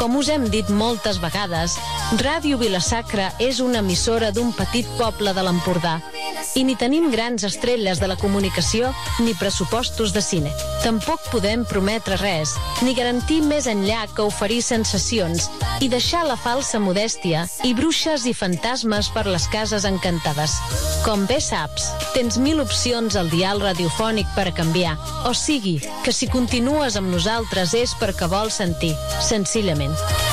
Com us hem dit moltes vegades, Ràdio Vila-sacra és una emissora d'un petit poble de l'Empordà. I ni tenim grans estrelles de la comunicació ni pressupostos de cine. Tampoc podem prometre res, ni garantir més enllà que oferir sensacions i deixar la falsa modèstia i bruixes i fantasmes per les cases encantades. Com bé saps, tens 1000 opcions al dial radiofònic per a canviar, o sigui, que si continues amb nosaltres és perquè vols sentir, senzillament.